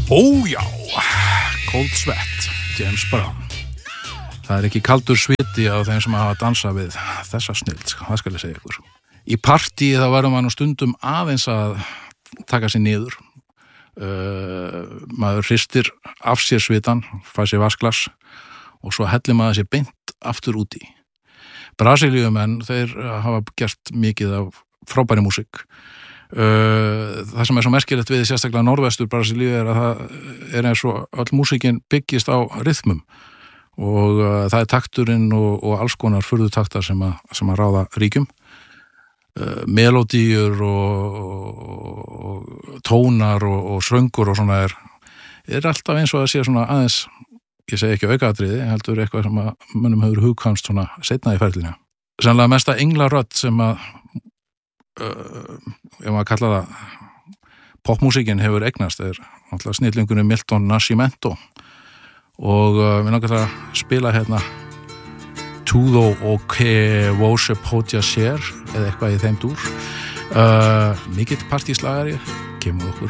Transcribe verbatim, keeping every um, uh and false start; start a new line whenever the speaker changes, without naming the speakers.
Ójá, Cold Sweat, James Brown. Það er ekki kaldur sviti á þeim sem hafa dansað við þessa snild, það skal ég segja ykkur. Í partí þá verður maður nú stundum aðeins að taka sér niður. Uh, maður hristir af sér svitan, fær sér vasklas og svo hellir maður sér beint aftur út í. Brasilíumenn, þeir hafa gert mikið af frábæri músík. Uh, það sem er svo merkilegt við sérstaklega norðvestur Brasilíu er að það er eins og öll músíkin byggist á rytmum og uh, það er takturinn og, og alls konar furðutaktar sem að, sem að ráða ríkjum. Uh, melodíur og, og, og tónar og, og söngur og svona er, er alltaf eins og að sé svona aðeins, ég segi ekki aukaatriði, heldur eitthvað sem að mönnum hefur hugkvæmst svona seinna í ferlinu. Sannlega mesta englarödd sem að Uh, ef maður kalla það popmúsíkin hefur eignast er alltaf snillingunni Milton Nascimento og uh, við náttúrulega að spila hérna Tudo o que você pode ser eða eitthvað í þeim dúr uh, mikill partíslagari kemur okkur